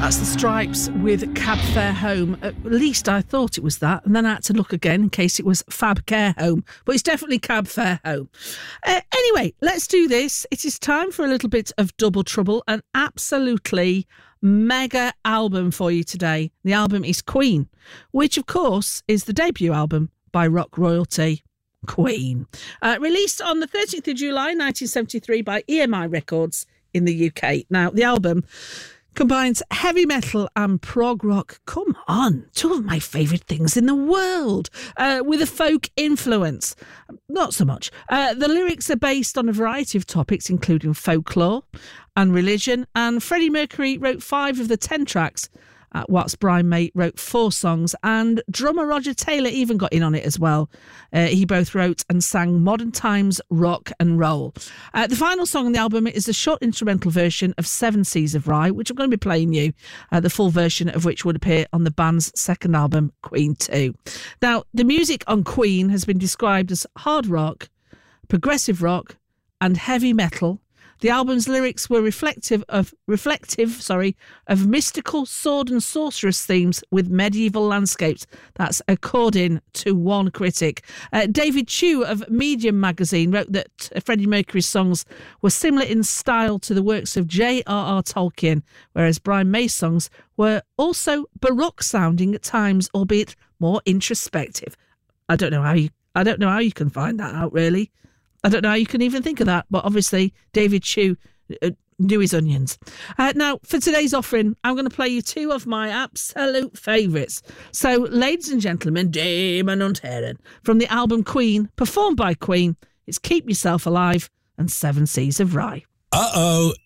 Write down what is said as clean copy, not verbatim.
That's the Stripes with Cab Fare Home. At least I thought it was that, and then I had to look again in case it was Fab Care Home. But it's definitely Cab Fare Home. Anyway, let's do this. It is time for a little bit of Double Trouble, an absolutely mega album for you today. The album is Queen, which of course is the debut album by rock royalty Queen. Released on the 13th of July 1973 by EMI Records in the UK. Now, the album combines heavy metal and prog rock. Come on, two of my favourite things in the world, with a folk influence. Not so much. The lyrics are based on a variety of topics, including folklore and religion. And Freddie Mercury wrote 5 of the 10 tracks, whilst Brian May wrote 4 songs, and drummer Roger Taylor even got in on it as well. He both wrote and sang modern times rock and roll. The final song on the album is a short instrumental version of 7 Seas of Rhye, which I'm going to be playing you, the full version of which would appear on the band's second album, Queen 2. Now, the music on Queen has been described as hard rock, progressive rock, and heavy metal. The album's lyrics were reflective of mystical sword and sorceress themes with medieval landscapes. That's according to one critic. David Chew of Medium magazine wrote that Freddie Mercury's songs were similar in style to the works of J.R.R. Tolkien, whereas Brian May's songs were also baroque sounding at times, albeit more introspective. I don't know how you can find that out, really. I don't know how you can even think of that, but obviously David Chew knew his onions. Now, for today's offering, I'm going to play you 2 of my absolute favourites. So, ladies and gentlemen, Damon und Herren, from the album Queen, performed by Queen, it's Keep Yourself Alive and 7 Seas of Rhye. Uh-oh,